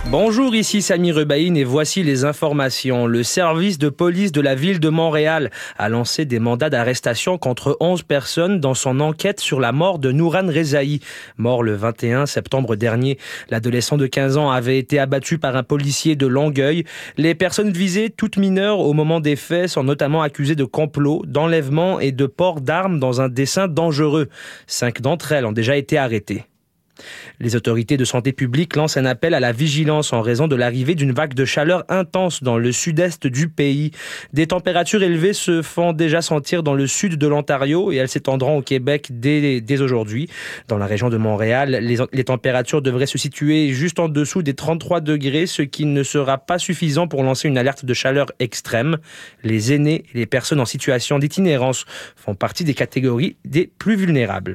Bonjour, ici Samy Rebaïne et voici les informations. Le service de police de la ville de Montréal a lancé des mandats d'arrestation contre 11 personnes dans son enquête sur la mort de Nouran Rezaï. Mort le 21 septembre dernier, l'adolescent de 15 ans avait été abattu par un policier de Longueuil. Les personnes visées, toutes mineures au moment des faits, sont notamment accusées de complot, d'enlèvement et de port d'armes dans un dessein dangereux. 5 d'entre elles ont déjà été arrêtées. Les autorités de santé publique lancent un appel à la vigilance en raison de l'arrivée d'une vague de chaleur intense dans le sud-est du pays. Des températures élevées se font déjà sentir dans le sud de l'Ontario et elles s'étendront au Québec dès aujourd'hui. Dans la région de Montréal, les températures devraient se situer juste en dessous des 33 degrés, ce qui ne sera pas suffisant pour lancer une alerte de chaleur extrême. Les aînés et les personnes en situation d'itinérance font partie des catégories des plus vulnérables.